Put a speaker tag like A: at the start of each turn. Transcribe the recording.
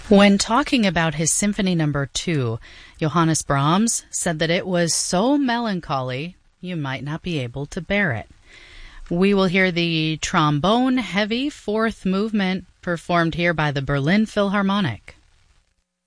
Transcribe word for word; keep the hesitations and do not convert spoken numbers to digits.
A: When talking about his Symphony Number Two, Johannes Brahms said that it was so melancholy you might not be able to bear it. We will hear the trombone heavy fourth movement performed here by the Berlin Philharmonic.